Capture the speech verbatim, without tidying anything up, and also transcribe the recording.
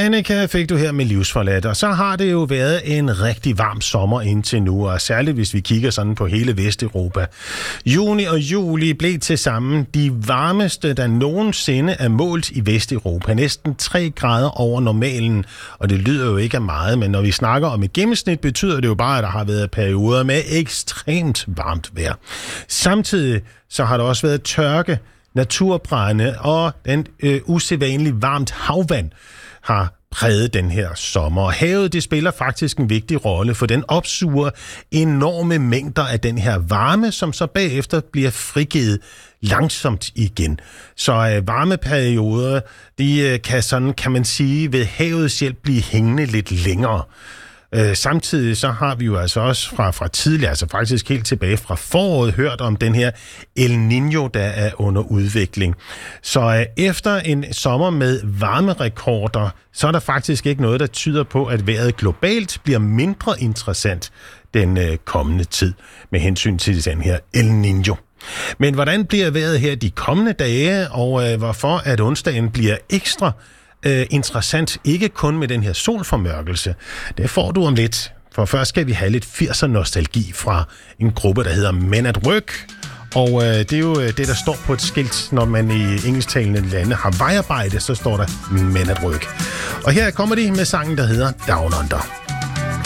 Danica fik du her med Livsforladt, og så har det jo været en rigtig varm sommer indtil nu, og særligt hvis vi kigger sådan på hele Vesteuropa. Juni og juli blev til sammen de varmeste, der nogensinde er målt i Vesteuropa. Næsten tre grader over normalen, og det lyder jo ikke af meget, men når vi snakker om et gennemsnit, betyder det jo bare, at der har været perioder med ekstremt varmt vejr. Samtidig så har der også været tørke, naturbrande og den øh, usædvanligt varmt havvand har præget den her sommer. Og havet, det spiller faktisk en vigtig rolle, for den opsuger enorme mængder af den her varme, som så bagefter bliver frigivet langsomt igen. Så øh, varmeperioder, de øh, kan sådan, kan man sige, ved havets hjælp blive hængende lidt længere. Øh, samtidig så har vi jo altså også fra, fra tidligere, altså faktisk helt tilbage fra foråret, hørt om den her El Niño, der er under udvikling. Så øh, efter en sommer med varmerekorder, så er der faktisk ikke noget, der tyder på, at vejret globalt bliver mindre interessant den øh, kommende tid med hensyn til den her El Niño. Men hvordan bliver vejret her de kommende dage, og øh, hvorfor at onsdagen bliver ekstra Uh, interessant, ikke kun med den her solformørkelse. Det får du om lidt. For først skal vi have lidt firser-nostalgi fra en gruppe, der hedder Men at Work. Og uh, det er jo uh, det, der står på et skilt, når man i engelsktalende lande har vejarbejde, så står der Men at Work. Og her kommer de med sangen, der hedder Down Under.